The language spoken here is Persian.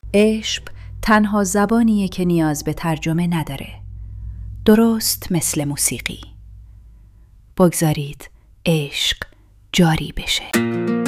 عشق تنها زبانیه که نیاز به ترجمه نداره، درست مثل موسیقی. بگذارید عشق جاری بشه.